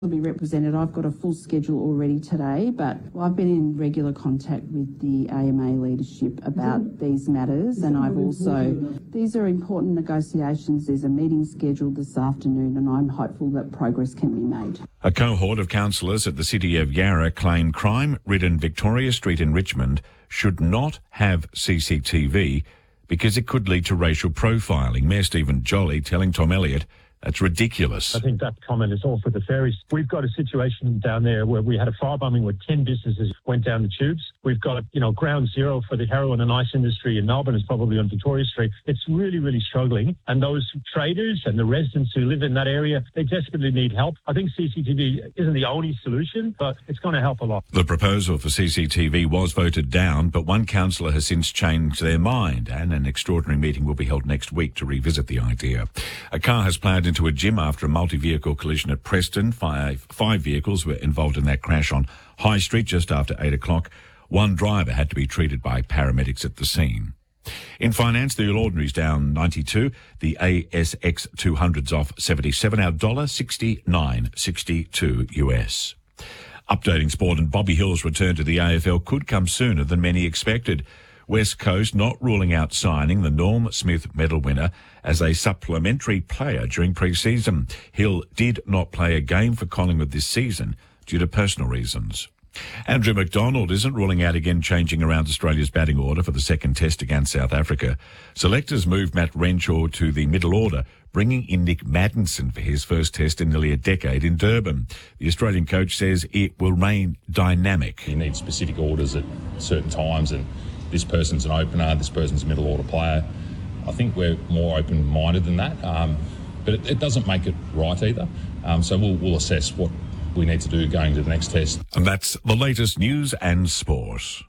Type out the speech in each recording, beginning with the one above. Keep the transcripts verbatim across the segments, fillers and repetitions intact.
will be represented. I've got a full schedule already today, but I've been in regular contact with the A M A leadership about these matters, and I've also, these are important negotiations. There's a meeting scheduled this afternoon, and I'm hopeful that progress can be made. A cohort of councillors at the City of Yarra claim crime-ridden Victoria Street in Richmond should not have C C T V because it could lead to racial profiling. Mayor Stephen Jolly telling Tom Elliott that's ridiculous. I think that comment is off with the fairies. We've got a situation down there where we had a firebombing where ten businesses went down the tubes. We've got, you know, ground zero for the heroin and ice industry in Melbourne is probably on Victoria Street. It's really, really struggling. And those traders and the residents who live in that area, they desperately need help. I think C C T V isn't the only solution, but it's going to help a lot. The proposal for C C T V was voted down, but one councillor has since changed their mind, and an extraordinary meeting will be held next week to revisit the idea. A car has ploughed into a gym after a multi-vehicle collision at Preston. Five, five vehicles were involved in that crash on High Street just after eight o'clock. One driver had to be treated by paramedics at the scene. In finance, the All Ordinary's down ninety-two. The A S X two hundred's off seventy-seven. Our dollar sixty-nine sixty-two U S. Updating sport, and Bobby Hill's return to the A F L could come sooner than many expected. West Coast not ruling out signing the Norm Smith medal winner as a supplementary player during pre-season. Hill did not play a game for Collingwood this season due to personal reasons. Andrew McDonald isn't ruling out again changing around Australia's batting order for the second test against South Africa. Selectors moved Matt Renshaw to the middle order, bringing in Nick Maddinson for his first test in nearly a decade in Durban. The Australian coach says it will remain dynamic. You need specific orders at certain times, and this person's an opener, this person's a middle order player. I think we're more open-minded than that, um, but it, it doesn't make it right either. Um, so we'll, we'll assess what we need to do going to the next test. And that's the latest news and sport.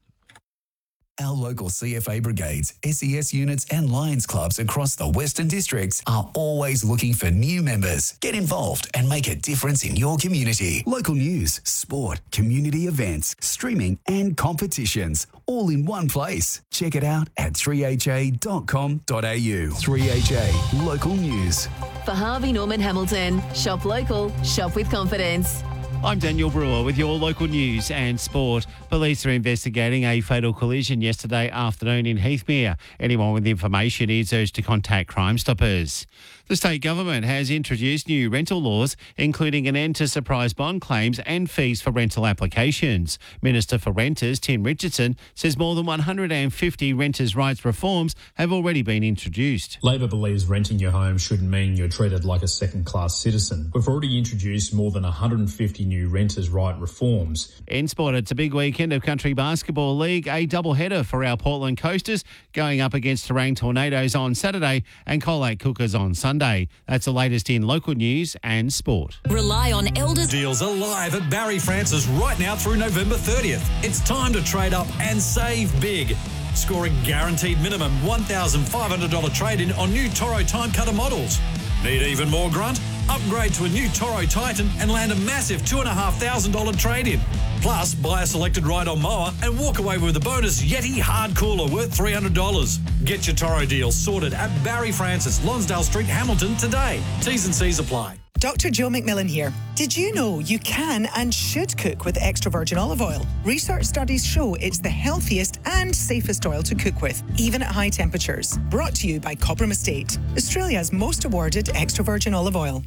Our local C F A brigades, S E S units and Lions clubs across the Western Districts are always looking for new members. Get involved and make a difference in your community. Local news, sport, community events, streaming and competitions, all in one place. Check it out at three h a dot com dot a u. three H A, local news. For Harvey Norman Hamilton, shop local, shop with confidence. I'm Daniel Brewer with your local news and sport. Police are investigating a fatal collision yesterday afternoon in Heathmere. Anyone with information is urged to contact Crime Stoppers. The state government has introduced new rental laws, including an end to surprise bond claims and fees for rental applications. Minister for Renters, Tim Richardson, says more than one hundred fifty renters' rights reforms have already been introduced. Labor believes renting your home shouldn't mean you're treated like a second-class citizen. We've already introduced more than one hundred fifty new renters' right reforms. In sport, it's a big weekend of Country Basketball League, a doubleheader for our Portland Coasters, going up against Terang Tornadoes on Saturday and Colac Cookers on Sunday. That's the latest in local news and sport. Rely on Elders. Deals are live at Barry Francis right now through November thirtieth. It's time to trade up and save big. Score a guaranteed minimum one thousand five hundred dollars trade-in on new Toro time cutter models. Need even more grunt? Upgrade to a new Toro Titan and land a massive two thousand five hundred dollars trade-in. Plus, buy a selected ride-on mower and walk away with a bonus Yeti hard cooler worth three hundred dollars. Get your Toro deals sorted at Barry Francis, Lonsdale Street, Hamilton today. T's and C's apply. Doctor Joe McMillan here. Did you know you can and should cook with extra virgin olive oil? Research studies show it's the healthiest and safest oil to cook with, even at high temperatures. Brought to you by Cobram Estate, Australia's most awarded extra virgin olive oil.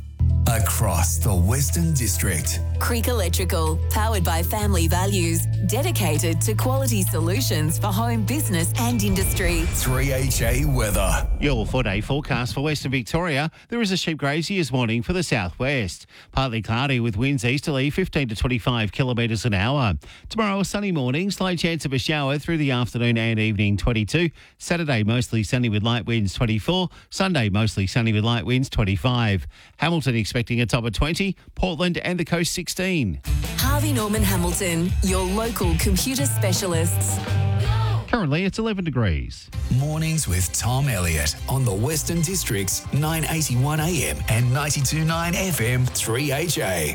Across the Western District. Creek Electrical, powered by family values, dedicated to quality solutions for home, business and industry. three H A weather. Your four-day forecast for Western Victoria. There is a sheep graziers warning for the southwest. Partly cloudy with winds easterly fifteen to twenty-five kilometres an hour. Tomorrow, a sunny morning, slight chance of a shower through the afternoon and evening, twenty-two. Saturday, mostly sunny with light winds, twenty-four. Sunday, mostly sunny with light winds, twenty-five. Hamilton expecting a top of twenty. Portland and the coast, sixteen. Harvey Norman Hamilton, your local computer specialists. Currently, it's eleven degrees. Mornings with Tom Elliott on the Western District's nine eighty-one A M and ninety-two point nine F M, three H A.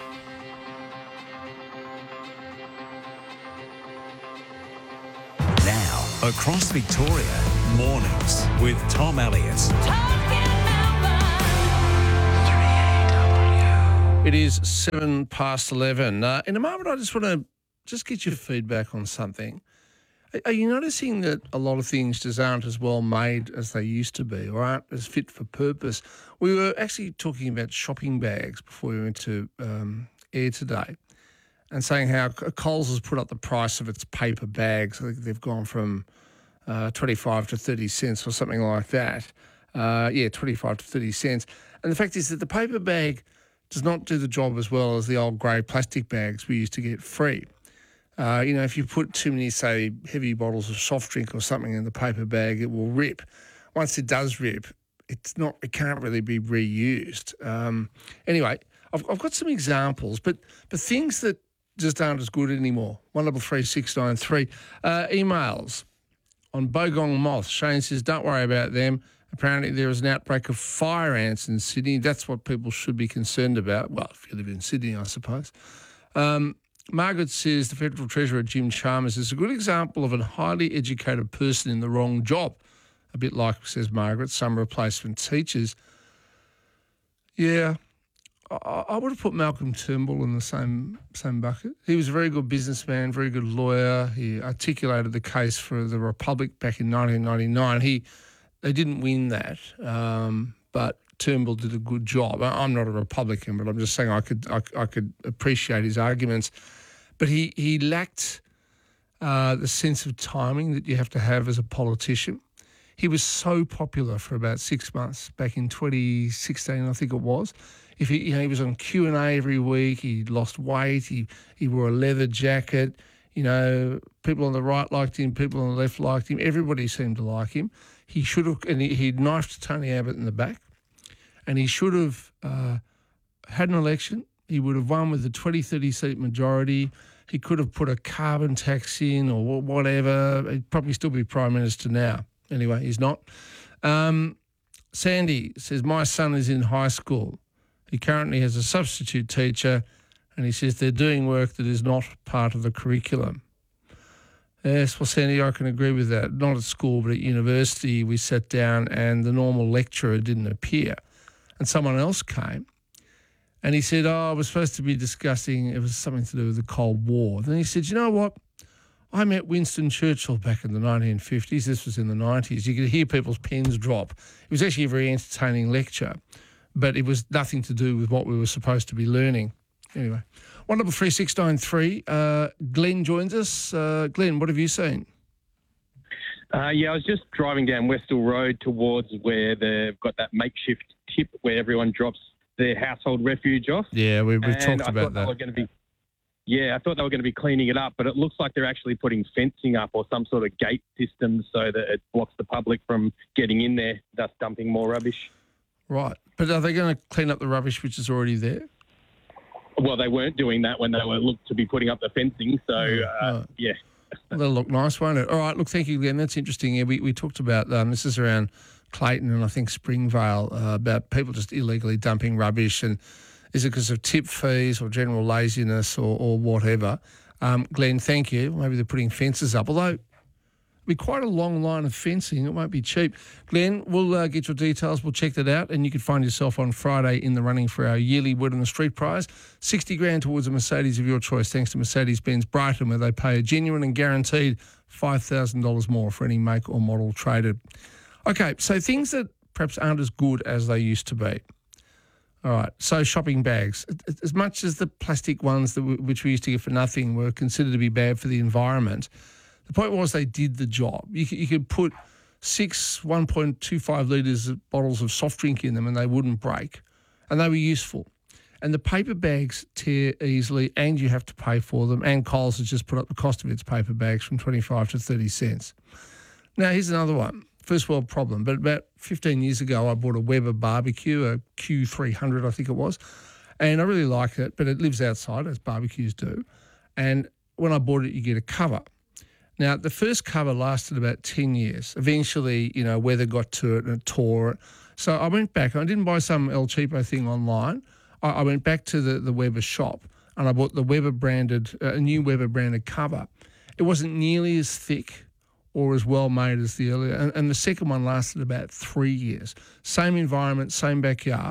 Now, across Victoria, mornings with Tom Elliott. Talking It is seven past eleven. Uh, in a moment, I just want to just get your feedback on something. Are, are you noticing that a lot of things just aren't as well made as they used to be, or aren't as fit for purpose? We were actually talking about shopping bags before we went to um, air today, and saying how Coles has put up the price of its paper bags. I think they've gone from uh, twenty-five to thirty cents or something like that. Uh, yeah, twenty-five to thirty cents. And the fact is that the paper bag does not do the job as well as the old grey plastic bags we used to get free. Uh, you know, if you put too many, say, heavy bottles of soft drink or something in the paper bag, it will rip. Once it does rip, it's not, it can't really be reused. Um, anyway, I've, I've got some examples, but but things that just aren't as good anymore. One double three six nine three. Uh, emails on bogong moths. Shane says, don't worry about them. Apparently there is an outbreak of fire ants in Sydney. That's what people should be concerned about. Well, if you live in Sydney, I suppose. Um, Margaret says the Federal Treasurer, Jim Chalmers, is a good example of a highly educated person in the wrong job. A bit like, says Margaret, some replacement teachers. Yeah, I, I would have put Malcolm Turnbull in the same same bucket. He was a very good businessman, very good lawyer. He articulated the case for the Republic back in nineteen ninety-nine. He... They didn't win that, um, but Turnbull did a good job. I'm not a Republican, but I'm just saying I could I, I could appreciate his arguments. But he, he lacked uh, the sense of timing that you have to have as a politician. He was so popular for about six months back in twenty sixteen, I think it was. If he, you know, he was on Q and A every week. He lost weight. He he wore a leather jacket. You know, people on the right liked him. People on the left liked him. Everybody seemed to like him. He should have, and he, he knifed Tony Abbott in the back, and he should have uh, had an election. He would have won with a twenty, thirty seat majority. He could have put a carbon tax in or whatever. He'd probably still be Prime Minister now. Anyway, he's not. Um, Sandy says, my son is in high school. He currently has a substitute teacher, and he says they're doing work that is not part of the curriculum. Yes, well, Sandy, I can agree with that. Not at school, but at university, we sat down and the normal lecturer didn't appear. And someone else came and he said, oh, I was supposed to be discussing, it was something to do with the Cold War. Then he said, you know what? I met Winston Churchill back in the nineteen fifties. This was in the nineties. You could hear people's pens drop. It was actually a very entertaining lecture, but it was nothing to do with what we were supposed to be learning. Anyway, one double three six nine three. Uh, Glenn joins us. Uh, Glenn, what have you seen? Uh, yeah, I was just driving down Westall Road towards where they've got that makeshift tip where everyone drops their household refuge off. Yeah, we, we've and talked I about thought that. They were going to be, yeah, I thought they were going to be cleaning it up, but it looks like they're actually putting fencing up or some sort of gate system so that it blocks the public from getting in there, thus dumping more rubbish. Right, but are they going to clean up the rubbish which is already there? Well, they weren't doing that when they were looked to be putting up the fencing, so, uh, right. yeah. Well, that'll look nice, won't it? All right, look, thank you, Glenn. That's interesting. Yeah, we, we talked about, um, this is around Clayton and I think Springvale, uh, about people just illegally dumping rubbish, and is it because of tip fees or general laziness or, or whatever? Um, Glenn, thank you. Maybe they're putting fences up, although it'll be quite a long line of fencing. It won't be cheap. Glenn, we'll uh, get your details. We'll check that out, and you can find yourself on Friday in the running for our yearly Word on the Street prize. sixty grand towards a Mercedes of your choice, thanks to Mercedes-Benz Brighton, where they pay a genuine and guaranteed five thousand dollars more for any make or model traded. Okay, so things that perhaps aren't as good as they used to be. All right, so shopping bags. As much as the plastic ones that we, which we used to get for nothing were considered to be bad for the environment, the point was they did the job. You could, you could put six one point two five litres of bottles of soft drink in them and they wouldn't break, and they were useful. And the paper bags tear easily and you have to pay for them, and Coles has just put up the cost of its paper bags from twenty-five to thirty cents. Now, here's another one. First world problem, but about fifteen years ago I bought a Weber barbecue, a Q three hundred I think it was, and I really like it, but it lives outside, as barbecues do. And when I bought it, you get a cover. Now, the first cover lasted about ten years. Eventually, you know, weather got to it and it tore it. So I went back. I didn't buy some El Cheapo thing online. I, I went back to the, the Weber shop and I bought the Weber branded, a uh, new Weber branded cover. It wasn't nearly as thick or as well made as the earlier. And, and the second one lasted about three years. Same environment, same backyard,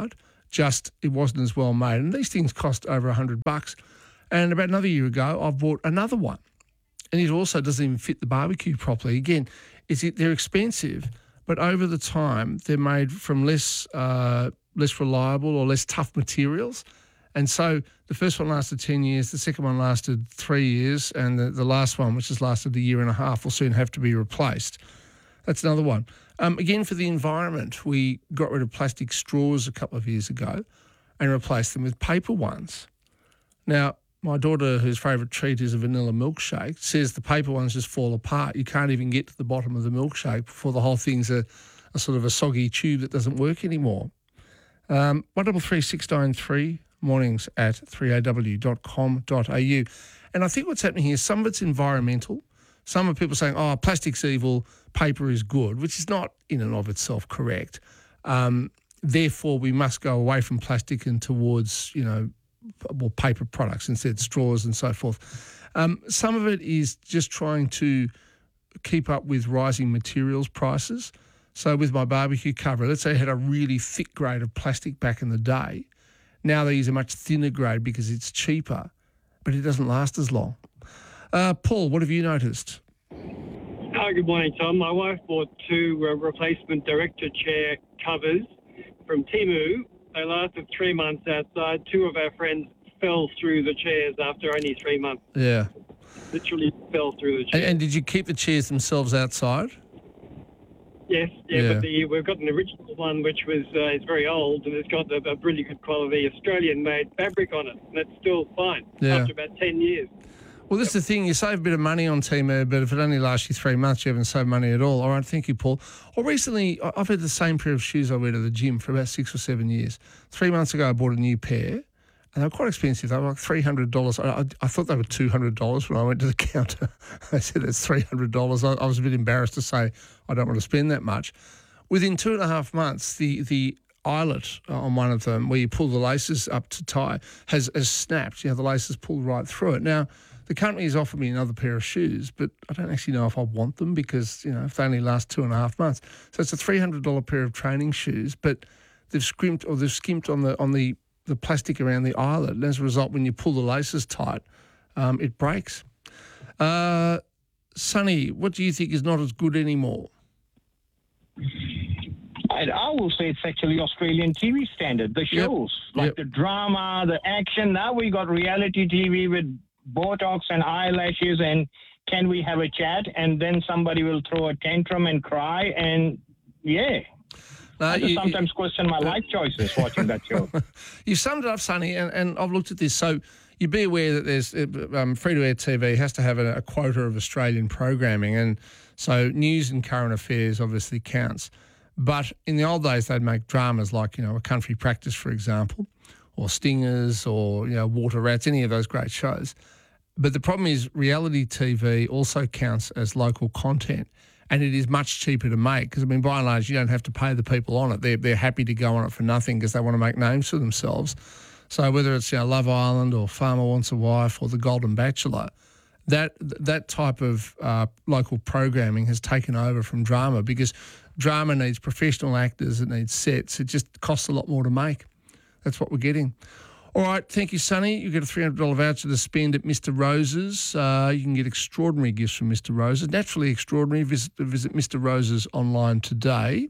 just it wasn't as well made. And these things cost over a hundred bucks. And about another year ago, I bought another one, and it also doesn't even fit the barbecue properly. Again, is it they're expensive, but over the time they're made from less uh, less reliable or less tough materials. And so the first one lasted ten years, the second one lasted three years, and the, the last one, which has lasted a year and a half, will soon have to be replaced. That's another one. Um, again, for the environment, we got rid of plastic straws a couple of years ago and replaced them with paper ones. Now, my daughter, whose favourite treat is a vanilla milkshake, says the paper ones just fall apart. You can't even get to the bottom of the milkshake before the whole thing's a, a sort of a soggy tube that doesn't work anymore. Um, one double three six nine three, mornings at three a w dot com dot a u. And I think what's happening here, some of it's environmental. Some of people saying, oh, plastic's evil, paper is good, which is not in and of itself correct. Um, therefore, we must go away from plastic and towards, you know, well, paper products instead, straws and so forth. Um, some of it is just trying to keep up with rising materials prices. So with my barbecue cover, let's say I had a really thick grade of plastic back in the day. Now they use a much thinner grade because it's cheaper, but it doesn't last as long. Uh, Paul, what have you noticed? Oh, good morning, Tom. My wife bought two uh, replacement director chair covers from Temu. They lasted three months outside. Two of our friends fell through the chairs after only three months. Yeah. Literally fell through the And, chairs. and did you keep the chairs themselves outside? Yes, yeah, Yeah. but the, we've got an original one which was uh, is very old and it's got a, a really good quality Australian-made fabric on it, and it's still fine Yeah. after about ten years. Well, this is the thing. You save a bit of money on Temu, but if it only lasts you three months, you haven't saved money at all. All right, thank you, Paul. Or recently, I- I've had the same pair of shoes I wear to the gym for about six or seven years. Three months ago, I bought a new pair, and they were quite expensive. They were like three hundred dollars. I, I, I thought they were two hundred dollars when I went to the counter. They said it's three hundred dollars. I, I was a bit embarrassed to say I don't want to spend that much. Within two and a half months, the the eyelet on one of them, where you pull the laces up to tie, has, has snapped. You know, the laces pulled right through it. Now, the company has offered me another pair of shoes, but I don't actually know if I want them because, you know, if they only last two and a half months. So it's a three hundred dollars pair of training shoes, but they've scrimped or they've skimped on the on the, the plastic around the eyelet. And as a result, when you pull the laces tight, um, it breaks. Uh, Sonny, what do you think is not as good anymore? I, I will say it's actually Australian T V standard, the shows, Yep. like Yep. the drama, the action. Now we got reality T V with Botox and eyelashes and can we have a chat? And then somebody will throw a tantrum and cry and, yeah. No, I just you- sometimes question my life choices watching that show. You summed it up, Sonny, and, and I've looked at this. So you be aware that there's um, free-to-air T V has to have a, a quota of Australian programming, and so news and current affairs obviously counts. But in the old days, they'd make dramas like, you know, A Country Practice, for example, or Stingers, or, you know, Water Rats, any of those great shows. But the problem is reality T V also counts as local content, and it is much cheaper to make because, I mean, by and large, you don't have to pay the people on it. They're, they're happy to go on it for nothing because they want to make names for themselves. So whether it's, you know, Love Island or Farmer Wants a Wife or The Golden Bachelor, that that type of uh, local programming has taken over from drama because drama needs professional actors, it needs sets. It just costs a lot more to make. That's what we're getting. All right, thank you, Sonny. You get a three hundred dollars voucher to spend at Mister Rose's. Uh, you can get extraordinary gifts from Mister Rose's. Naturally extraordinary. Visit, visit Mister Rose's online today.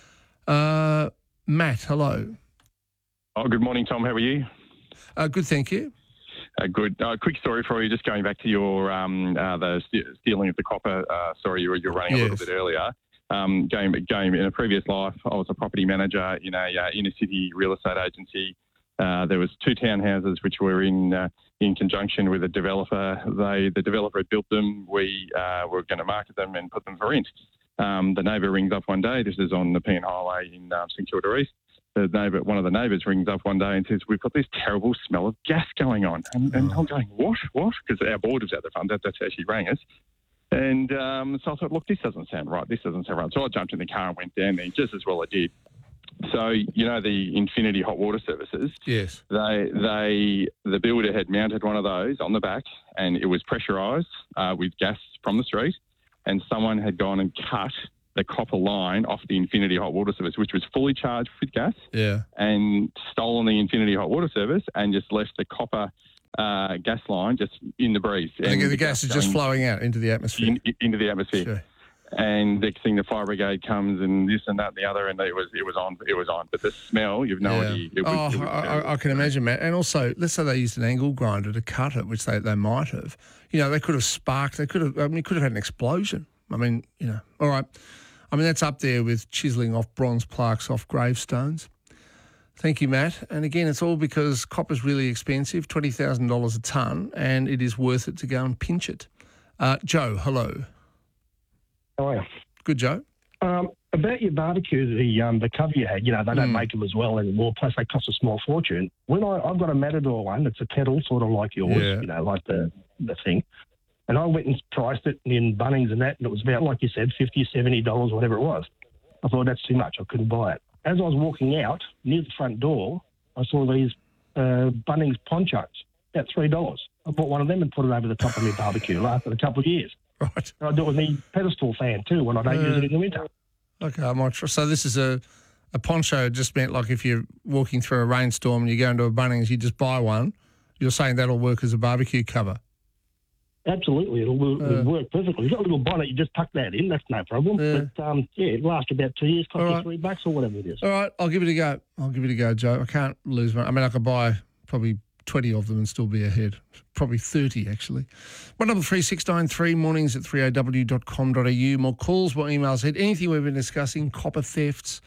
Uh, Matt, hello. Oh, good morning, Tom. How are you? Uh, good, thank you. Uh, good. Uh, quick story for you. Just going back to your um, uh, the ste- stealing of the copper. Uh, sorry, you were you were running a Yes. little bit earlier. Um, going, going in a previous life, I was a property manager in a uh, inner city real estate agency. Uh, there was two townhouses which were in uh, in conjunction with a developer. They the developer had built them. We uh, were going to market them and put them for rent. Um, the neighbour rings up one day. This is on the Pean Highway in um, St Kilda East. The neighbour, one of the neighbours, rings up one day and says, "We've got this terrible smell of gas going on." And, and I'm going, "What? What?" Because our board was out the front. That, that's how she rang us. And um, so I thought, "Look, this doesn't sound right. This doesn't sound right." So I jumped in the car and went down there. Just as well I did. So, you know, the Infinity hot water services, Yes. they, they, the builder had mounted one of those on the back and it was pressurised uh, with gas from the street, and someone had gone and cut the copper line off the Infinity Hot Water Service, which was fully charged with gas, Yeah. and stolen the Infinity Hot Water Service and just left the copper uh, gas line just in the breeze. I think And the gas is just going flowing out into the atmosphere. in, into the atmosphere. Sure. And next thing, the fire brigade comes and this and that and the other, and it was it was on. It was on. But the smell, you've no Yeah. idea. It was, oh, it was I, terrible. I, I can imagine, Matt. And also, let's say they used an angle grinder to cut it, which they, they might have. You know, they could have sparked. They could have. I mean, could have had an explosion. I mean, you know. All right. I mean, that's up there with chiselling off bronze plaques off gravestones. Thank you, Matt. And again, it's all because copper's really expensive, twenty thousand dollars a tonne, and it is worth it to go and pinch it. Uh, Joe, hello. How are you? Good, Joe. Um, about your barbecue, the um, the cover you had, you know, they don't Mm. make them as well anymore, plus they cost a small fortune. When I, I've got a Matador one, it's a kettle, sort of like yours, Yeah. you know, like the, the thing. And I went and priced it in Bunnings and that, and it was about, like you said, fifty dollars, seventy dollars, whatever it was. I thought, that's too much. I couldn't buy it. As I was walking out, near the front door, I saw these uh, Bunnings ponchos, about three dollars. I bought one of them and put it over the top of my barbecue. Lasted a couple of years. Right. And I do it with my pedestal fan too when I don't use it in the winter. Okay, I might try. So this is a, a poncho just meant like if you're walking through a rainstorm and you go into a Bunnings, you just buy one. You're saying that'll work as a barbecue cover? Absolutely, it'll, wo- it'll Uh. work perfectly. You've got a little bonnet, you just tuck that in, that's no problem. Yeah. But um, yeah, it lasts about two years, costs All you right. three bucks or whatever it is. All right, I'll give it a go. I'll give it a go, Joe. I can't lose one. I mean, I could buy probably twenty of them and still be ahead. Probably thirty, actually. one double three six nine three, mornings at three a w dot com dot a u. More calls, more emails. Anything we've been discussing, copper thefts,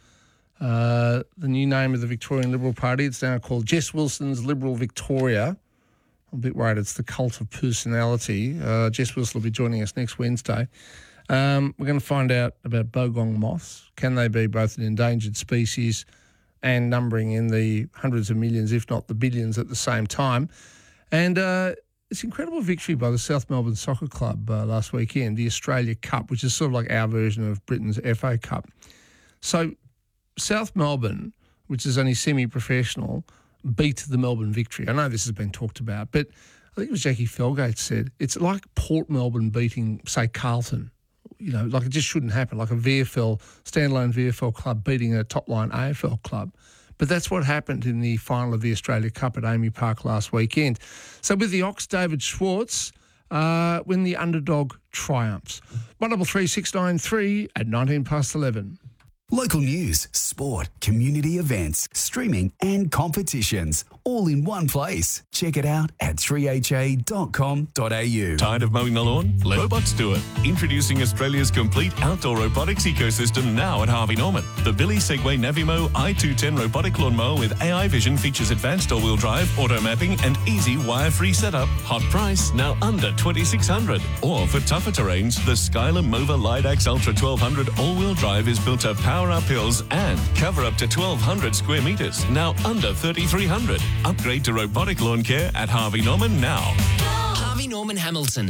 uh, the new name of the Victorian Liberal Party. It's now called Jess Wilson's Liberal Victoria. I'm a bit worried it's the cult of personality. Uh, Jess Wilson will be joining us next Wednesday. Um, we're going to find out about bogong moths. Can they be both an endangered species and numbering in the hundreds of millions, if not the billions at the same time? And uh, it's an incredible victory by the South Melbourne Soccer Club uh, last weekend, the Australia Cup, which is sort of like our version of Britain's F A Cup. So South Melbourne, which is only semi-professional, beat the Melbourne Victory. I know this has been talked about, but I think it was Jackie Felgate said, it's like Port Melbourne beating, say, Carlton. You know, like it just shouldn't happen, like a V F L, standalone V F L club beating a top-line A F L club. But that's what happened in the final of the Australia Cup at Amy Park last weekend. So with the Ox, David Schwartz, uh, when the underdog triumphs. one double three six nine three at nineteen past eleven. Local news, sport, community events, streaming and competitions, all in one place. Check it out at three h a dot com dot a u. Tired of mowing the lawn? Let robots do it. Introducing Australia's complete outdoor robotics ecosystem now at Harvey Norman. The Billy Segway Navimo i two ten robotic lawnmower with A I vision features advanced all-wheel drive, auto mapping and easy wire-free setup. Hot price, now under twenty-six hundred dollars. Or for tougher terrains, the Skylar Mova Lidax Ultra twelve hundred all-wheel drive is built to power up hills and cover up to twelve hundred square metres, now under thirty-three hundred dollars. Upgrade to robotic lawn care at Harvey Norman now. Harvey Norman Hamilton.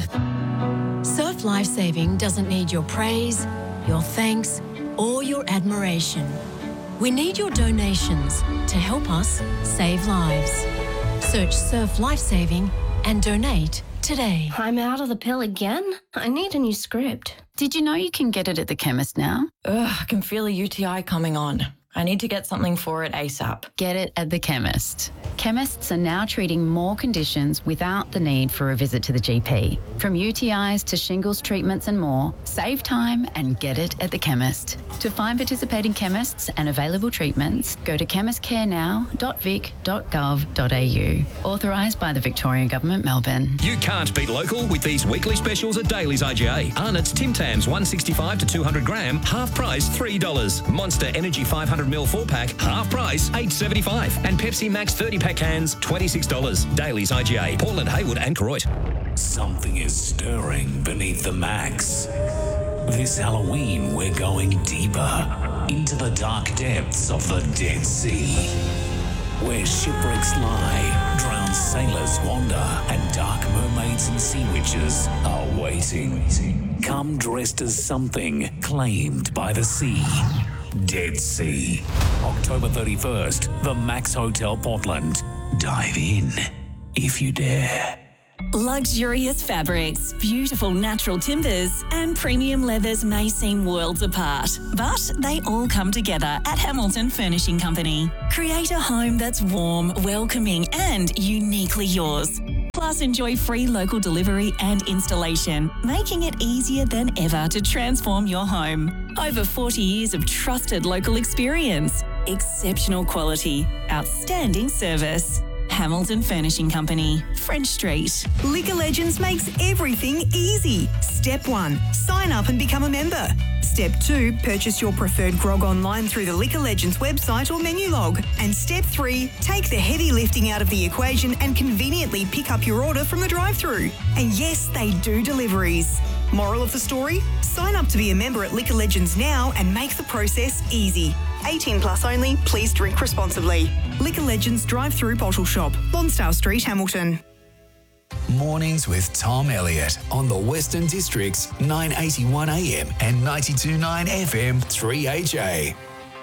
Surf Lifesaving doesn't need your praise, your thanks, or your admiration. We need your donations to help us save lives. Search Surf Lifesaving and donate today. I'm out of the pill again? I need a new script. Did you know you can get it at the chemist now? Ugh, I can feel a U T I coming on. I need to get something for it ASAP. Get it at the chemist. Chemists are now treating more conditions without the need for a visit to the G P. From U T Is to shingles treatments and more, save time and get it at the chemist. To find participating chemists and available treatments, go to chemist care now dot vic dot gov dot a u. Authorised by the Victorian Government, Melbourne. You can't beat local with these weekly specials at Daly's I G A. Arnott's Tim Tams one sixty-five to two hundred gram, half price three dollars. Monster Energy five hundred mil four pack, half price eight seventy-five. And Pepsi Max thirty pack cans, twenty-six dollars. Daly's I G A, Portland, Haywood and Koroit. Something is stirring beneath the Max. This Halloween, we're going deeper into the dark depths of the Dead Sea, where shipwrecks lie, drowned sailors wander, and dark mermaids and sea witches are waiting. Come dressed as something claimed by the sea. Dead Sea. October thirty-first, the Max Hotel Portland. Dive in if you dare. Luxurious fabrics, beautiful natural timbers, and premium leathers may seem worlds apart, but they all come together at Hamilton Furnishing Company. Create a home that's warm, welcoming, and uniquely yours. Plus, enjoy free local delivery and installation, making it easier than ever to transform your home. Over forty years of trusted local experience, exceptional quality, outstanding service. Hamilton Furnishing Company, French Street. Liquor Legends makes everything easy. Step one, sign up and become a member. Step two, purchase your preferred grog online through the Liquor Legends website or menu log. And step three, take the heavy lifting out of the equation and conveniently pick up your order from the drive-thru. And yes, they do deliveries. Moral of the story? Sign up to be a member at Liquor Legends now and make the process easy. eighteen plus only, please drink responsibly. Liquor Legends drive-through bottle shop, Lonsdale Street, Hamilton. Mornings with Tom Elliott on the Western District's nine eighty-one A M and ninety-two point nine F M three H A.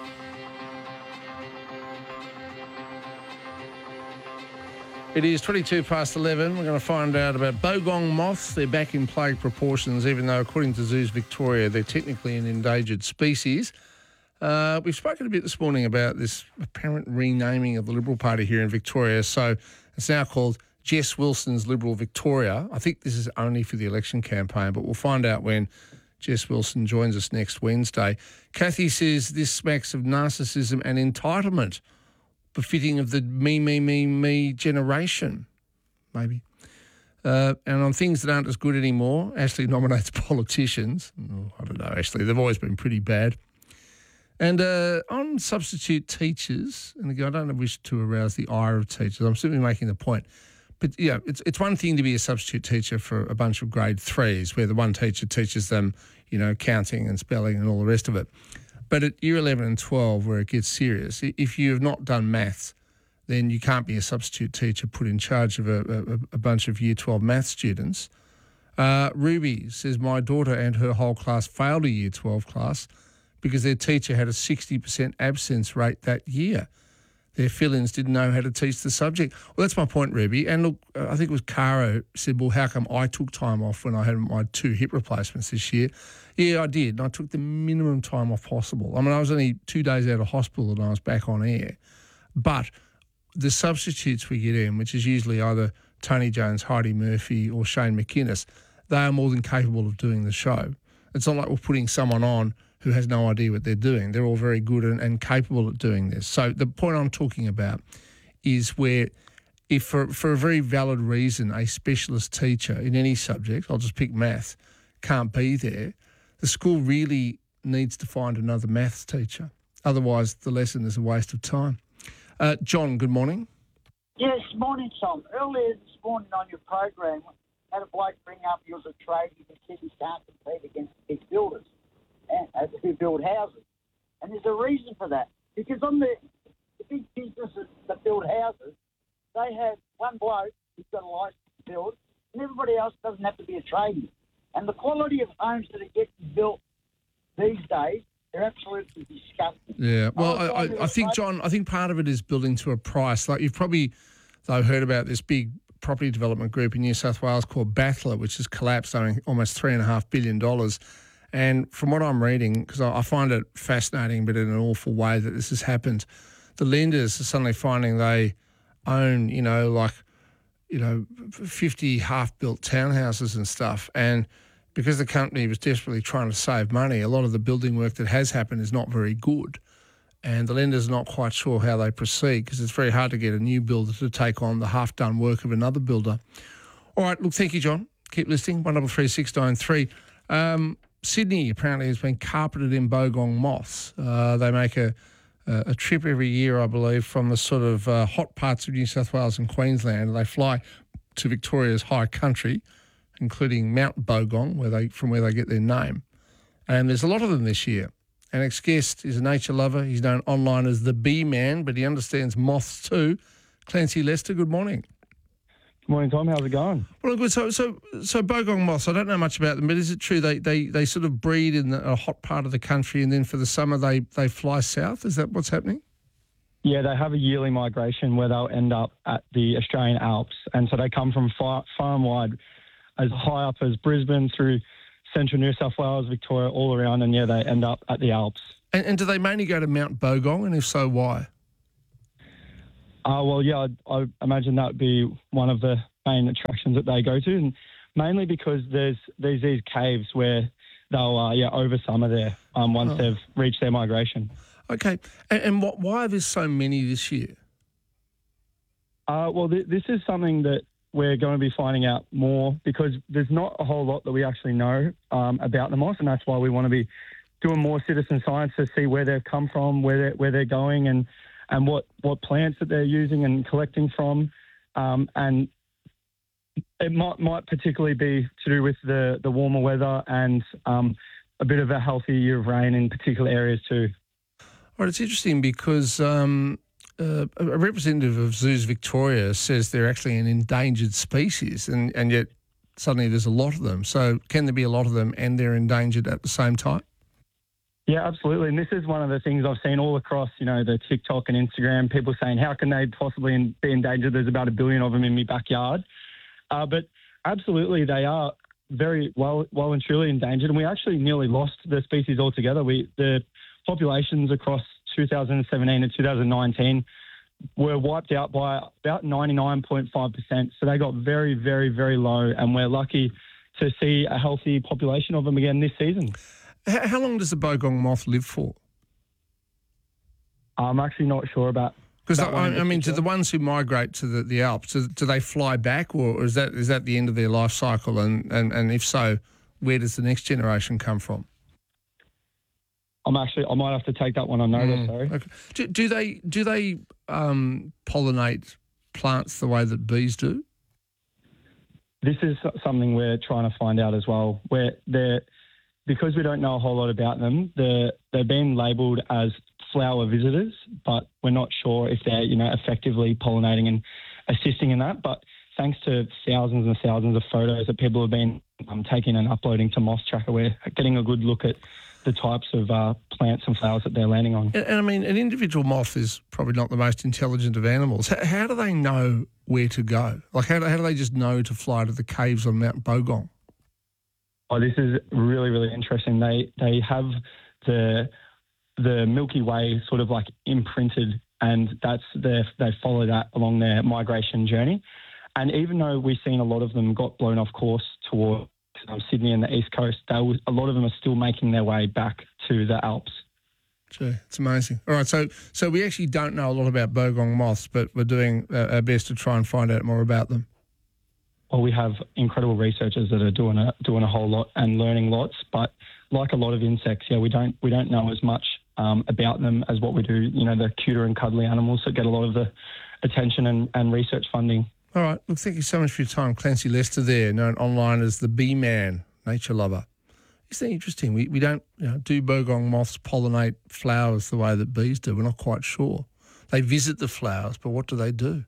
It is twenty-two past eleven. We're going to find out about bogong moths. They're back in plague proportions, even though, according to Zoos Victoria, they're technically an endangered species. Uh, we've spoken a bit this morning about this apparent renaming of the Liberal Party here in Victoria. So it's now called Jess Wilson's Liberal Victoria. I think this is only for the election campaign, but we'll find out when Jess Wilson joins us next Wednesday. Kathy says this smacks of narcissism and entitlement, befitting of the me, me, me, me generation, maybe. Uh, and on things that aren't as good anymore, Ashley nominates politicians. Oh, I don't know, Ashley, they've always been pretty bad. And uh, on substitute teachers, and again, I don't wish to arouse the ire of teachers, I'm simply making the point. But, yeah, it's it's one thing to be a substitute teacher for a bunch of grade threes where the one teacher teaches them, you know, counting and spelling and all the rest of it. But at year eleven and twelve, where it gets serious, if you have not done maths, then you can't be a substitute teacher put in charge of a, a, a bunch of year twelve maths students. Uh, Ruby says, my daughter and her whole class failed a year twelve class because their teacher had a sixty percent absence rate that year. Their fill-ins didn't know how to teach the subject. Well, that's my point, Ruby. And look, I think it was Caro said, well, how come I took time off when I had my two hip replacements this year? Yeah, I did. And I took the minimum time off possible. I mean, I was only two days out of hospital and I was back on air. But the substitutes we get in, which is usually either Tony Jones, Heidi Murphy or Shane McInnes, they are more than capable of doing the show. It's not like we're putting someone on who has no idea what they're doing. They're all very good and, and capable at doing this. So the point I'm talking about is where if for, for a very valid reason a specialist teacher in any subject, I'll just pick maths, can't be there, the school really needs to find another maths teacher. Otherwise, the lesson is a waste of time. Uh, John, good morning. Yes, morning, Tom. Earlier this morning on your program, had a bloke bring up he was a tradie and cities can't compete against big builders and uh, who build houses. And there's a reason for that. Because on the, the big businesses that build houses, they have one bloke who's got a license to build, and everybody else doesn't have to be a tradie. And the quality of homes that are getting built these days, they're absolutely disgusting. Yeah, well, I, I, I think, John, I think part of it is building to a price. Like you've probably, though, heard about this big property development group in New South Wales called Battler, which has collapsed, owing almost three point five billion dollars. And from what I'm reading, because I, I find it fascinating, but in an awful way that this has happened, the lenders are suddenly finding they own, you know, like, you know, fifty half-built townhouses and stuff. And because the company was desperately trying to save money, a lot of the building work that has happened is not very good. And the lenders are not quite sure how they proceed because it's very hard to get a new builder to take on the half-done work of another builder. All right, look, thank you, John. Keep listening, one double three six nine three. Um, Sydney apparently has been carpeted in bogong moths. Uh, they make a, a trip every year, I believe, from the sort of uh, hot parts of New South Wales and Queensland. They fly to Victoria's high country, including Mount Bogong, where they from where they get their name. And there's a lot of them this year. Our next guest is a nature lover. He's known online as the Bee Man, but he understands moths too. Clancy Lester, good morning. Good morning, Tom. How's it going? Well, good. So, so, so bogong moths. I don't know much about them, but is it true they they, they sort of breed in a hot part of the country, and then for the summer they, they fly south? Is that what's happening? Yeah, they have a yearly migration where they'll end up at the Australian Alps. And so they come from far, far and wide, as high up as Brisbane through central New South Wales, Victoria, all around. And, yeah, they end up at the Alps. And, and do they mainly go to Mount Bogong? And if so, why? Uh, well, yeah, I, I imagine that would be one of the main attractions that they go to. And mainly because there's, there's these caves where they'll, uh, yeah, over summer there um, once Oh. they've reached their migration. Okay. And, and what, why are there so many this year? Uh, well, th- this is something that we're going to be finding out more because there's not a whole lot that we actually know um, about the moths, and that's why we want to be doing more citizen science to see where they've come from, where they're, where they're going, and and what, what plants that they're using and collecting from. Um, and it might might particularly be to do with the, the warmer weather and um, a bit of a healthier year of rain in particular areas too. Well, it's interesting because um, uh, a representative of Zoos Victoria says they're actually an endangered species, and, and yet suddenly there's a lot of them. So can there be a lot of them and they're endangered at the same time? Yeah, absolutely. And this is one of the things I've seen all across, you know, the TikTok and Instagram, people saying, how can they possibly in- be endangered? There's about a billion of them in my backyard. Uh, but absolutely, they are very well well and truly endangered. And we actually nearly lost the species altogether. We The populations across two thousand seventeen and two thousand nineteen were wiped out by about ninety-nine point five percent. So they got very, very, very low. And we're lucky to see a healthy population of them again this season. How, how long does the bogong moth live for? I'm actually not sure about. Because that one in I, I mean, to particular. the ones who migrate to the, the Alps, do, do they fly back, or is that is that the end of their life cycle? And, and, and if so, where does the next generation come from? I'm actually, I might have to take that one on notice, Mm, sorry. okay. Do, do they do they um, pollinate plants the way that bees do? This is something we're trying to find out as well. Where they're, because we don't know a whole lot about them, they're, they've been labelled as flower visitors, but we're not sure if they're, you know, effectively pollinating and assisting in that. But thanks to thousands and thousands of photos that people have been um, taking and uploading to Moth Tracker, we're getting a good look at the types of uh, plants and flowers that they're landing on. And, and I mean, an individual moth is probably not the most intelligent of animals. How, how do they know where to go? Like, how do, how do they just know to fly to the caves on Mount Bogong? Oh, this is really, really interesting. They they have the the Milky Way sort of like imprinted, and that's their, they follow that along their migration journey. And even though we've seen a lot of them got blown off course towards um, Sydney and the East Coast, they was, a lot of them are still making their way back to the Alps. Gee, it's amazing. All right, so so we actually don't know a lot about bogong moths, but we're doing uh, our best to try and find out more about them. Well, we have incredible researchers that are doing a doing a whole lot and learning lots. But like a lot of insects, yeah, we don't we don't know as much um, about them as what we do. You know, the cuter and cuddly animals that get a lot of the attention and, and research funding. All right, look, thank you so much for your time. Clancy Lester there, known online as the Bee Man, nature lover. Isn't that interesting? We we don't you know, do bogong moths pollinate flowers the way that bees do. We're not quite sure. They visit the flowers, but what do they do?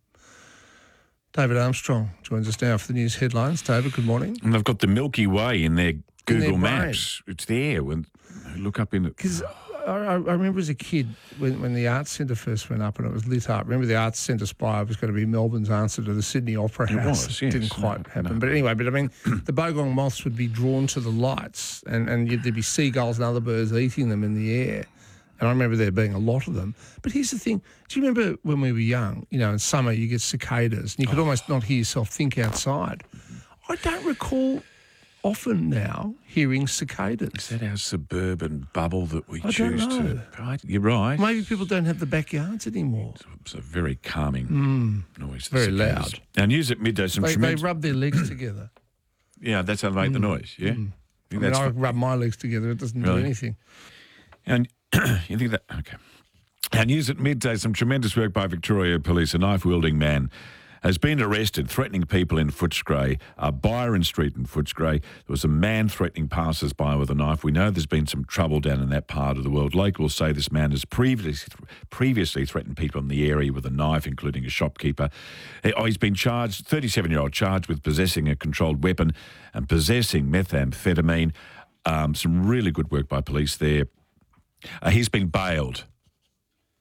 David Armstrong joins us now for the news headlines. David, good morning. And they've got the Milky Way in their Google their Maps. It's there. When look up in it. Because I, I remember as a kid when, when the Arts Centre first went up and it was lit up. Remember the Arts Centre Spire was going to be Melbourne's answer to the Sydney Opera It House. was, yes. Didn't quite No, happen. no. But anyway, but I mean, the bogong moths would be drawn to the lights and, and you'd- there'd be seagulls and other birds eating them in the air. And I remember there being a lot of them. But here's the thing. Do you remember when we were young, you know, in summer you get cicadas and you could Oh. almost not hear yourself think outside. I don't recall often now hearing cicadas. Is that our suburban bubble that we I don't choose know. to? Right, you're right. Maybe people don't have the backyards anymore. It's a very calming Mm. noise. the Very cicadas. loud. Now, news at midday. Some They, they tremendous. rub their legs together. Yeah, that's how they make the Mm. noise. Yeah. Mm. You I think mean, that's I what- rub my legs together. It doesn't Really? do anything. And you think that, okay. Our news at midday, some tremendous work by Victoria Police. A knife-wielding man has been arrested threatening people in Footscray, uh, Byron Street in Footscray. There was a man threatening passers-by with a knife. We know there's been some trouble down in that part of the world. Locals say this man has previously, previously threatened people in the area with a knife, including a shopkeeper. Eh, Oh, he's been charged, thirty-seven-year-old charged with possessing a controlled weapon and possessing methamphetamine. Um, some really good work by police there. Uh, he's been bailed.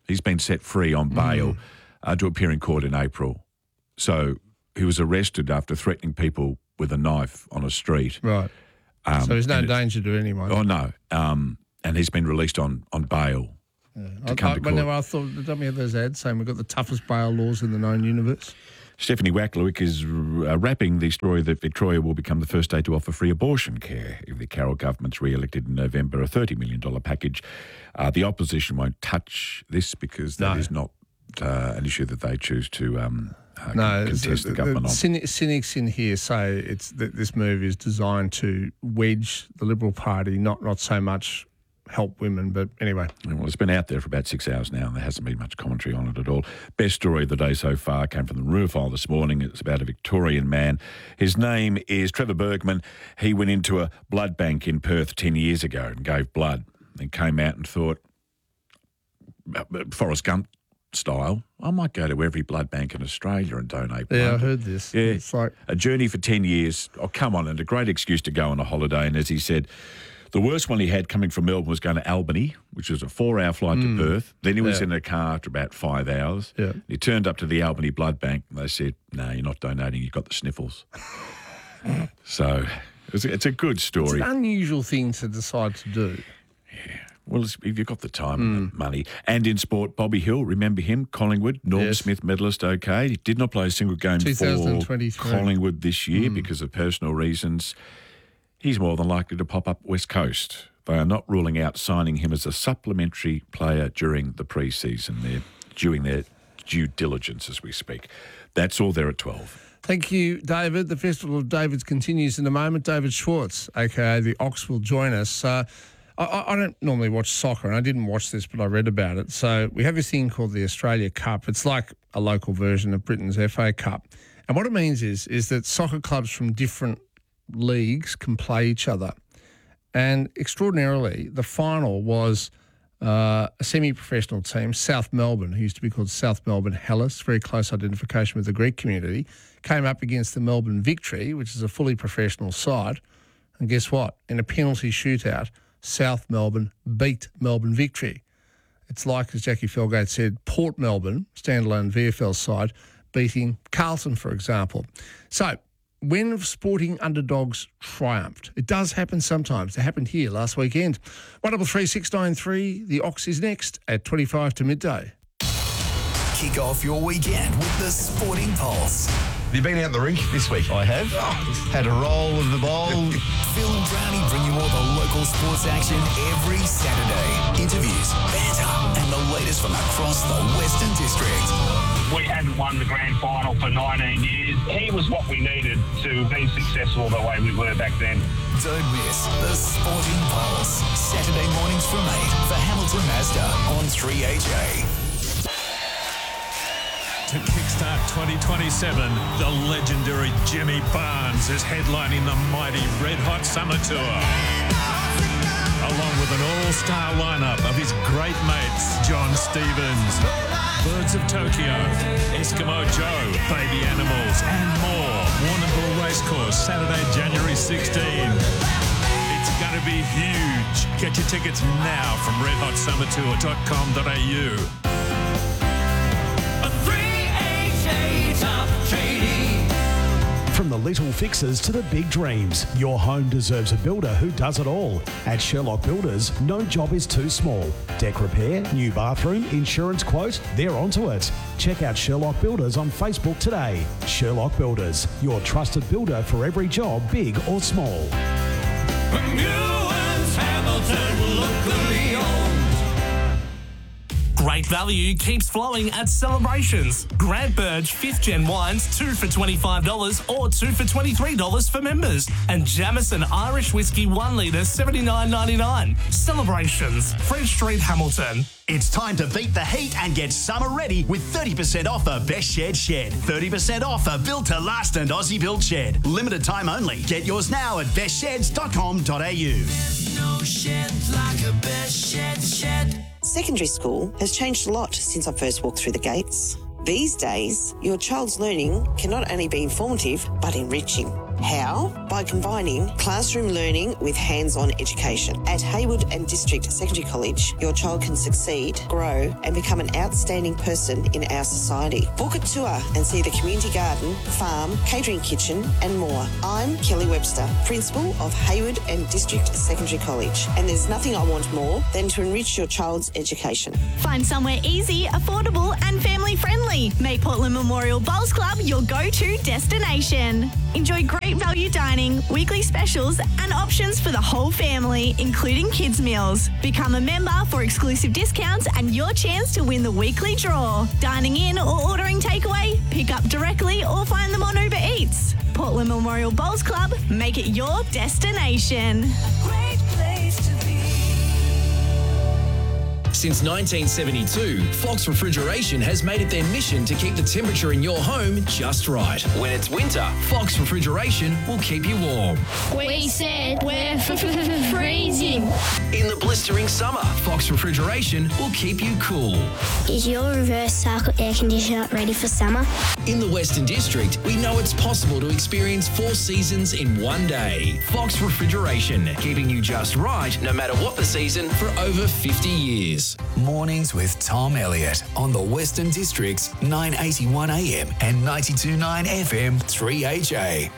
He's been set free on bail Mm. uh, to appear in court in April. So he was arrested after threatening people with a knife on a street. Right. Um, so there's no and it's- danger to anyone. Oh, no. Um, and he's been released on, on bail to I, come I, to but court. no, I thought, don't we have those ads saying we've got the toughest bail laws in the known universe? Stephanie Wacklewick is uh, wrapping the story that Victoria will become the first state to offer free abortion care if the Carroll government's re-elected in November, a thirty million dollars package. Uh, the opposition won't touch this because that No. is not uh, an issue that they choose to um, uh, No, contest it's- the government on. cyni- cynics in here say it's that this move is designed to wedge the Liberal Party, not not so much help women. But anyway, Well, it's been out there for about six hours now and there hasn't been much commentary on it at all. Best story of the day so far came from the Ruhr File this morning. It's about a Victorian man. His name is Trevor Bergman. He went into a blood bank in Perth ten years ago and gave blood and came out and thought, Forrest Gump style, I might go to every blood bank in Australia and donate blood. yeah, I heard this. Yeah, It's like a journey for ten years. Oh, come on, and a great excuse to go on a holiday. And as he said, the worst one he had coming from Melbourne was going to Albany, which was a four-hour flight Mm. to Perth. Then he was Yeah. in a car after about five hours. Yeah. He turned up to the Albany Blood Bank and they said, no, you're not donating, you've got the sniffles. So it's a, it's a good it's story. an unusual thing to decide to do. Well, it's- if you've got the time and the money. And in sport, Bobby Hill, remember him? Collingwood, Norm Yes. Smith medalist, okay. He did not play a single game for twenty twenty-three. Collingwood this year Mm. because of personal reasons. He's more than likely to pop up West Coast. They are not ruling out signing him as a supplementary player during the pre-season. They're doing their due diligence as we speak. That's all there at twelve. Thank you, David. The Festival of Davids continues in a moment. David Schwartz, aka the Ox, will join us. Uh, I- I, I don't normally watch soccer, and I didn't watch this, but I read about it. So we have this thing called the Australia Cup. It's like a local version of Britain's F A Cup. And what it means is, is that soccer clubs from different leagues can play each other. And extraordinarily, the final was uh, a semi-professional team, South Melbourne, who used to be called South Melbourne Hellas, very close identification with the Greek community, came up against the Melbourne Victory, which is a fully professional side. And guess what? In a penalty shootout, South Melbourne beat Melbourne Victory. It's like, as Jackie Felgate said, Port Melbourne, standalone V F L side, beating Carlton, for example. So when sporting underdogs triumphed, it does happen sometimes. It happened here last weekend. one double three six nine three, the Ox is next at twenty-five to midday. Kick off your weekend with the Sporting Pulse. Have you been out in the rink this week? I have. Had a roll of the bowl. Phil and Brownie bring you all the local sports action every Saturday. Interviews, banter, and the latest from across the Western District. We hadn't won the grand final for nineteen years. He was what we needed to be successful the way we were back then. Don't miss the Sporting Pulse. Saturday mornings from eight for Hamilton Mazda on three H A. To kickstart twenty twenty-seven, the legendary Jimmy Barnes is headlining the mighty Red Hot Summer Tour. Along with an all-star lineup of his great mates, John Stevens, Birds of Tokyo, Eskimo Joe, Baby Animals, and more. Warrnambool Racecourse, Saturday, January sixteenth. It's going to be huge. Get your tickets now from red hot summer tour dot com dot a u. From the little fixes to the big dreams, your home deserves a builder who does it all. At Sherlock Builders, no job is too small. Deck repair, new bathroom, insurance quote, they're onto it. Check out Sherlock Builders on Facebook today. Sherlock Builders, your trusted builder for every job, big or small. Hamilton, locally owned. Great value keeps flowing at Celebrations. Grant Burge fifth Gen wines, two for twenty-five dollars or two for twenty-three dollars for members. And Jameson Irish Whiskey one litre, seventy-nine ninety-nine. Celebrations, French Street, Hamilton. It's time to beat the heat and get summer ready with thirty percent off a Best Shed shed. thirty percent off a Built to Last and Aussie Built shed. Limited time only. Get yours now at best sheds dot com dot a u. No shed like a Best Shed shed. Secondary school has changed a lot since I first walked through the gates. These days, your child's learning can not only be informative, but enriching. How? By combining classroom learning with hands-on education. At Hayward and District Secondary College, your child can succeed, grow and become an outstanding person in our society. Book a tour and see the community garden, farm, catering kitchen and more. I'm Kelly Webster, Principal of Hayward and District Secondary College, and there's nothing I want more than to enrich your child's education. Find somewhere easy, affordable and family friendly. Make Portland Memorial Bowls Club your go-to destination. Enjoy great value dining, weekly specials and options for the whole family, including kids' meals. Become a member for exclusive discounts and your chance to win the weekly draw. Dining in or ordering takeaway? Pick up directly or find them on Uber Eats. Portland Memorial Bowls Club, make it your destination. Great place to be. Since nineteen seventy-two, Fox Refrigeration has made it their mission to keep the temperature in your home just right. When it's winter, Fox Refrigeration will keep you warm. We said we're f- f- freezing. In the blistering summer, Fox Refrigeration will keep you cool. Is your reverse cycle air conditioner ready for summer? In the Western District, we know it's possible to experience four seasons in one day. Fox Refrigeration, keeping you just right no matter what the season for over fifty years. Mornings with Tom Elliott on the Western District's nine eighty-one A M and ninety-two point nine F M three H A.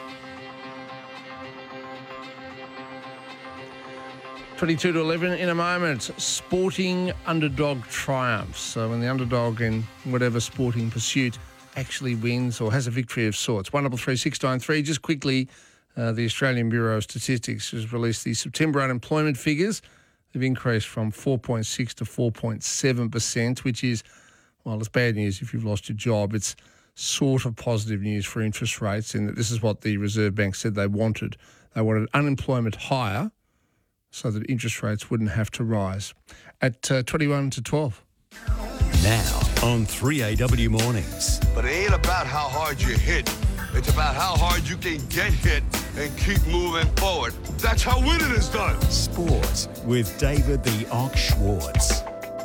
twenty-two to eleven in a moment. Sporting underdog triumphs. So when the underdog in whatever sporting pursuit actually wins or has a victory of sorts. one double three six nine three. Just quickly, uh, the Australian Bureau of Statistics has released the September unemployment figures. They've increased from four point six to four point seven percent, which is, well, it's bad news if you've lost your job. It's sort of positive news for interest rates in that this is what the Reserve Bank said they wanted. They wanted unemployment higher so that interest rates wouldn't have to rise. At uh, twenty-one to twelve. Now on three A W Mornings. But it ain't about how hard you hit. It's about how hard you can get hit and keep moving forward. That's how winning is done. Sport with David the Ox Schwartz.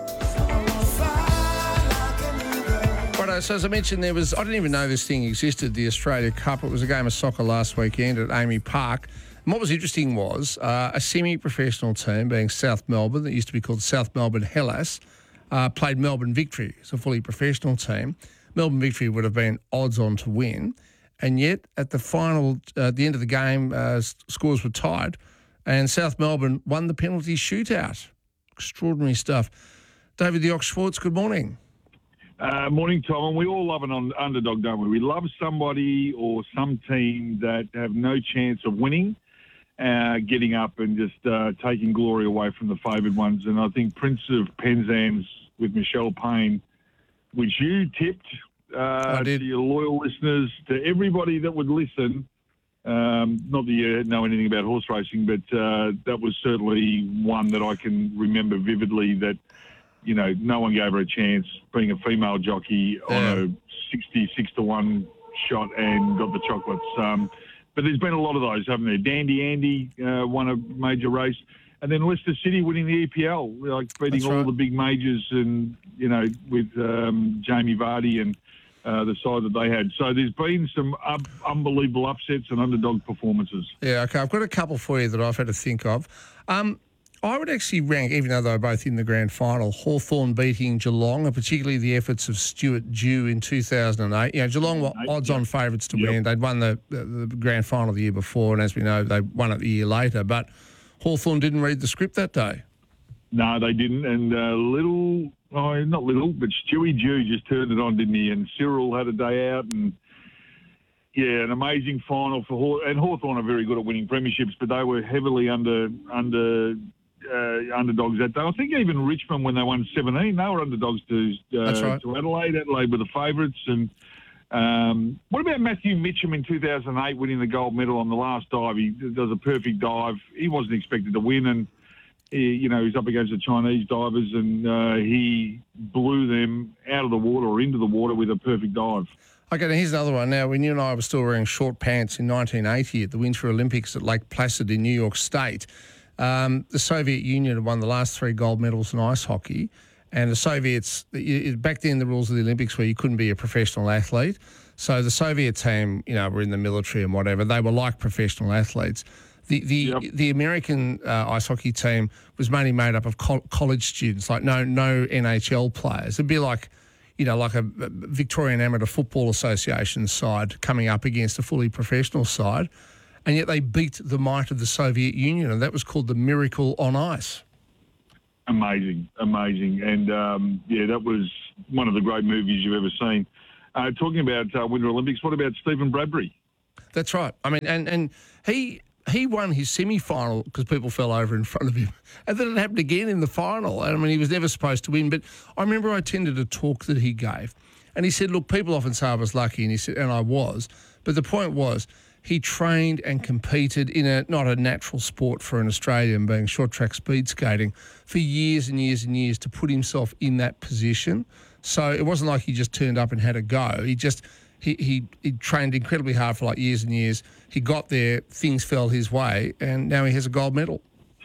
Right, so as I mentioned, there was, I didn't even know this thing existed, the Australia Cup. It was a game of soccer last weekend at Amy Park. And what was interesting was uh, a semi-professional team, being South Melbourne, that used to be called South Melbourne Hellas, uh, played Melbourne Victory. It's a fully professional team. Melbourne Victory would have been odds on to win. And yet, at the final, uh, at the end of the game, uh, scores were tied, and South Melbourne won the penalty shootout. Extraordinary stuff. David the Ox Schwartz, good morning. Uh, morning, Tom. And we all love an un- underdog, don't we? We love somebody or some team that have no chance of winning, uh, getting up and just uh, taking glory away from the favoured ones. And I think Prince of Penzance with Michelle Payne, which you tipped, Uh, to your loyal listeners, to everybody that would listen. Um, not that you know anything about horse racing, but uh, that was certainly one that I can remember vividly that, you know, no one gave her a chance being a female jockey yeah. on a sixty-six to one shot and got the chocolates. Um, but there's been a lot of those, haven't there? Dandy Andy uh, won a major race. And then Leicester City winning the E P L, like beating all right. the big majors and, you know, with um, Jamie Vardy and Uh, the side that they had. So there's been some uh, unbelievable upsets and underdog performances. Yeah, okay. I've got a couple for you that I've had to think of. Um, I would actually rank, even though they were both in the grand final, Hawthorn beating Geelong, and particularly the efforts of Stuart Dew in two thousand eight. You know, Geelong were odds-on yep. favourites to yep. win. They'd won the, the, the grand final the year before, and as we know, they won it the year later. But Hawthorn didn't read the script that day. No, they didn't. And uh, little... Oh, not little, but Stewie Dew just turned it on, didn't he? And Cyril had a day out, and yeah, an amazing final for Haw- and Hawthorn are very good at winning premierships, but they were heavily under under uh, underdogs that day. I think even Richmond, when they won seventeen, they were underdogs to uh, That's right. to Adelaide. Adelaide were the favourites. And um, what about Matthew Mitchum in two thousand eight winning the gold medal on the last dive? He does a perfect dive. He wasn't expected to win, and He, you know, he's up against the Chinese divers, and uh, he blew them out of the water or into the water with a perfect dive. Okay, now here's another one. Now, when you and I were still wearing short pants in nineteen eighty at the Winter Olympics at Lake Placid in New York State, um, the Soviet Union had won the last three gold medals in ice hockey, and the Soviets, back then the rules of the Olympics were you couldn't be a professional athlete. So the Soviet team, you know, were in the military and whatever. They were like professional athletes. The the yep. the American uh, ice hockey team was mainly made up of co- college students, like no no N H L players. It'd be like, you know, like a Victorian Amateur Football Association side coming up against a fully professional side, and yet they beat the might of the Soviet Union, and that was called the Miracle on Ice. Amazing, amazing, and um, yeah, that was one of the great movies you've ever seen. Uh, talking about uh, Winter Olympics, what about Stephen Bradbury? That's right. I mean, and and he. He won his semi-final because people fell over in front of him. And then it happened again in the final. I mean, he was never supposed to win. But I remember I attended a talk that he gave. And he said, look, people often say I was lucky. And he said, and I was. But the point was, he trained and competed in a not a natural sport for an Australian, being short track speed skating, for years and years and years to put himself in that position. So it wasn't like he just turned up and had a go. He just... He, he he trained incredibly hard for like years and years. He got there, things fell his way, and now he has a gold medal.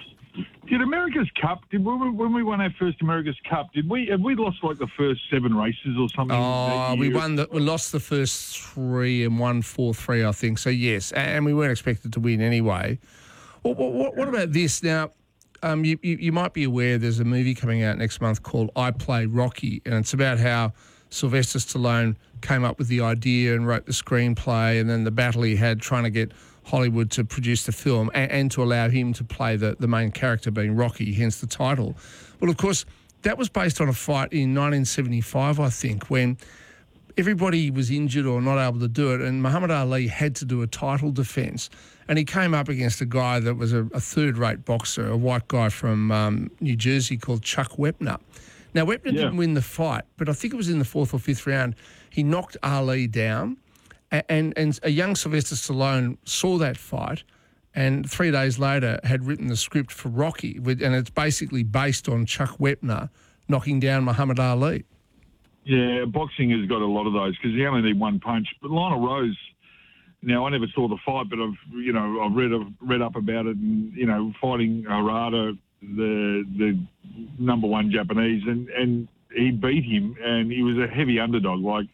Did America's Cup, did we, when we won our first America's Cup, did we have we lost like the first seven races or something? Oh, we won the, we lost the first three and won four three, I think. So, yes, and we weren't expected to win anyway. What, what, what about this? Now, um, you, you, you might be aware there's a movie coming out next month called I Play Rocky, and it's about how Sylvester Stallone came up with the idea and wrote the screenplay, and then the battle he had trying to get Hollywood to produce the film and, and to allow him to play the, the main character, being Rocky, hence the title. Well, of course, that was based on a fight in nineteen seventy-five, I think, when everybody was injured or not able to do it, and Muhammad Ali had to do a title defence. And he came up against a guy that was a, a third-rate boxer, a white guy from um, New Jersey called Chuck Wepner. Now, Wepner yeah. didn't win the fight, but I think it was in the fourth or fifth round. He knocked Ali down, and, and a young Sylvester Stallone saw that fight, and three days later had written the script for Rocky, with, and it's basically based on Chuck Wepner knocking down Muhammad Ali. Yeah, boxing has got a lot of those because you only need one punch. But Lionel Rose, now I never saw the fight, but I've you know I've read I've read up about it, and you know fighting Harada, the the number one Japanese, and, and he beat him, and he was a heavy underdog, like,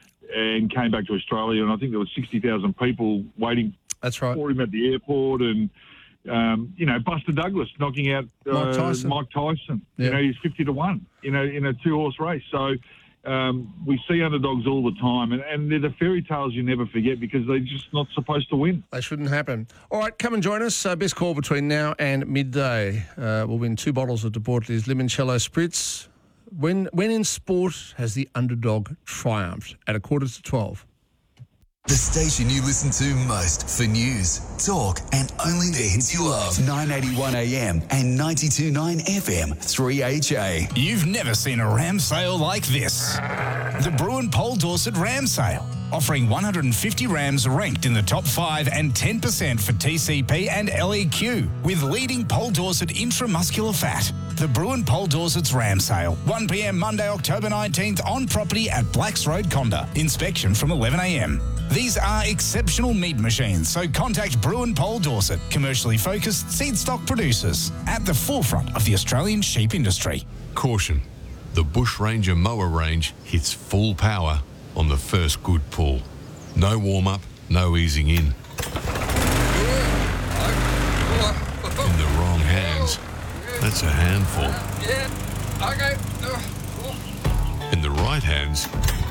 and came back to Australia, and I think there was sixty thousand people waiting That's right. for him at the airport, and um, you know Buster Douglas knocking out uh, Mike Tyson. Mike Tyson. Yeah. You know he's fifty to one. You know in a two horse race, so. Um, we see underdogs all the time, and, and they're the fairy tales you never forget because they're just not supposed to win. They shouldn't happen. All right, come and join us. Uh, best call between now and midday. Uh, we'll win two bottles of De Bortoli's Limoncello Spritz. When, when in sport has the underdog triumphed? At a quarter to twelve. The station you listen to most for news, talk, and only the hits you love. nine eighty-one A M and ninety-two point nine F M, three H A. You've never seen a ram sale like this. The Bruin Pole Dorset Ram Sale, offering one hundred fifty rams ranked in the top five and ten percent for T C P and L E Q, with leading Pole Dorset intramuscular fat. The Bruin Pole Dorset's Ram Sale, one p m Monday, October nineteenth, on property at Blacks Road, Conda. Inspection from eleven a m. These are exceptional meat machines, so contact Bruin Pole Dorset, commercially focused seed stock producers, at the forefront of the Australian sheep industry. Caution, the Bush Ranger mower range hits full power on the first good pull. No warm-up, no easing in. In the wrong hands, that's a handful. Yeah, okay. In the right hands,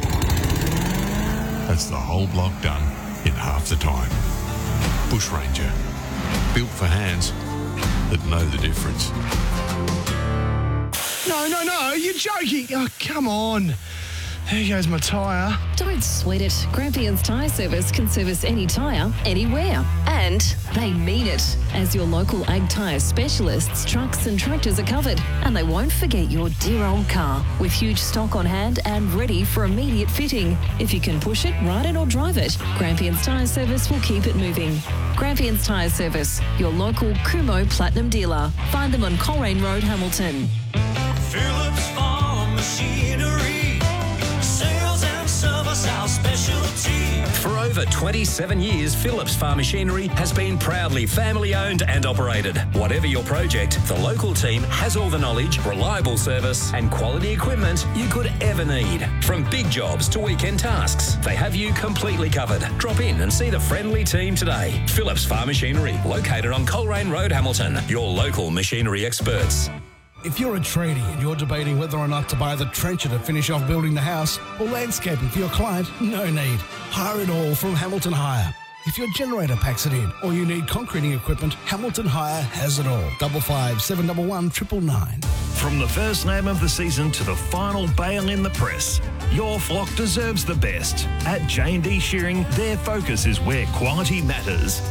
that's the whole block done in half the time. Bush Ranger, built for hands that know the difference. No, no, no, you're joking. Oh, come on. There goes my tyre. Don't sweat it. Grampians Tyre Service can service any tyre, anywhere. And they mean it. As your local Ag Tyre specialists, trucks and tractors are covered. And they won't forget your dear old car, with huge stock on hand and ready for immediate fitting. If you can push it, ride it or drive it, Grampians Tyre Service will keep it moving. Grampians Tyre Service, your local Kumho Platinum dealer. Find them on Coleraine Road, Hamilton. Phillips Farm Machinery. Sales and service, our specialty. For over over twenty-seven years, Phillips Farm Machinery has been proudly family owned and operated. Whatever your project, the local team has all the knowledge, reliable service and quality equipment you could ever need. From big jobs to weekend tasks, they have you completely covered. Drop in and see the friendly team today. Phillips Farm Machinery, located on Coleraine Road, Hamilton. Your local machinery experts. If you're a tradie and you're debating whether or not to buy the trencher to finish off building the house or landscaping for your client, no need. Hire it all from Hamilton Hire. If your generator packs it in or you need concreting equipment, Hamilton Hire has it all. Double five seven double one triple nine. From the first name of the season to the final bale in the press, your flock deserves the best. At J and D Shearing, their focus is where quality matters.